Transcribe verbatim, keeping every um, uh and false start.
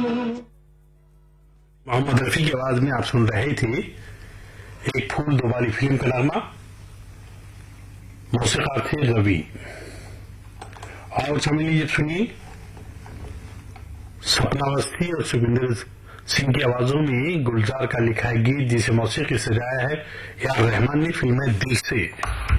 मोहम्मद रफी की आवाज में आप सुन रहे थे एक फूल दो वाली फिल्म का नगमा। मौसीकार थे रवि। और समझ लीजिए, सुनिए, सपना अवस्थी और सुखविंदर सिंह की आवाजों में गुलजार का लिखा है गीत जिसे मौसीकी सजाया है ए आर रहमान ने फिल्म दिल से।